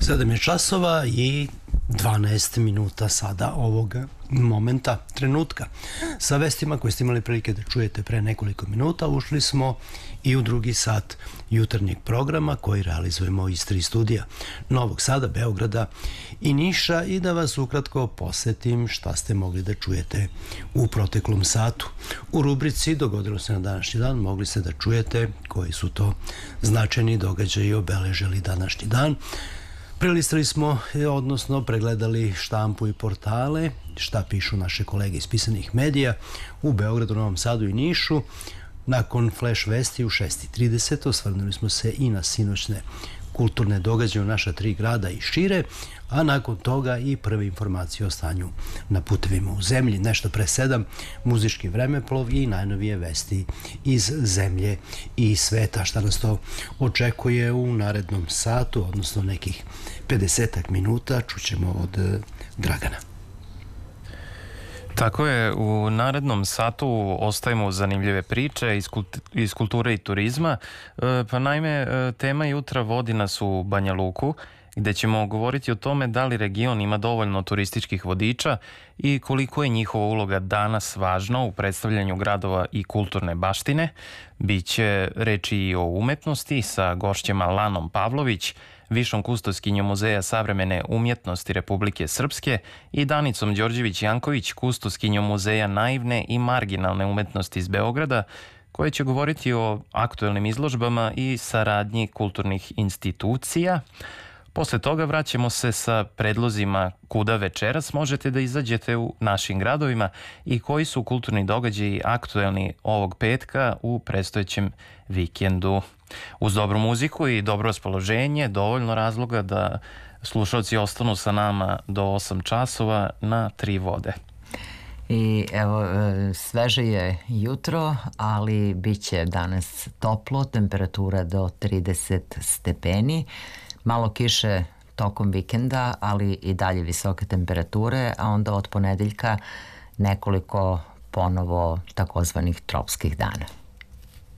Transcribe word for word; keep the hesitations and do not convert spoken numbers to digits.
sedam je časova i dvanaest minuta sada ovog momenta, trenutka. Sa vestima koje ste imali prilike da čujete pre nekoliko minuta, ušli smo i u drugi sat jutarnjeg programa koji realizujemo iz tri studija Novog Sada, Beograda i Niša, i da vas ukratko posetim šta ste mogli da čujete u proteklom satu. U rubrici Dogodilo se na današnji dan mogli ste da čujete koji su to značajni događaji obeležili današnji dan. Prelistali smo, odnosno pregledali štampu i portale, šta pišu naše kolege iz pisanih medija u Beogradu, Novom Sadu i Nišu. Nakon flash vesti u šest i trideset osvrnuli smo se i na sinoćne kulturne događaje u naša tri grada i šire, a nakon toga i prve informacije o stanju na putevima u zemlji. Nešto pre sedam, muzički vremeplov i najnovije vesti iz zemlje i sveta. Šta nas to očekuje u narednom satu, odnosno nekih pedesetak minuta, čućemo od Dragana. Tako je, u narednom satu ostajemo u zanimljive priče iz, kult, iz kulture i turizma. E, pa naime, tema jutra vodi nas u Banja Luku, gde ćemo govoriti o tome da li region ima dovoljno turističkih vodiča i koliko je njihova uloga danas važna u predstavljanju gradova i kulturne baštine. Biće reči i o umetnosti sa gošćama Lanom Pavlović, višom kustoskinjom Muzeja savremene umjetnosti Republike Srpske, i Danicom Đorđević-Janković, kustoskinjom Muzeja naivne i marginalne umetnosti iz Beograda, koje će govoriti o aktuelnim izložbama i saradnji kulturnih institucija. Posle toga vraćamo se sa predlozima kuda večeras možete da izađete u našim gradovima i koji su kulturni događaji aktuelni ovog petka u predstojećem vikendu. Uz dobru muziku i dobro raspoloženje, dovoljno razloga da slušalci ostanu sa nama do osam časova na Tri vode. I evo, sveže je jutro, ali bit će danas toplo, temperatura do trideset stepeni, malo kiše tokom vikenda, ali i dalje visoke temperature, a onda od ponedeljka nekoliko ponovo takozvanih tropskih dana.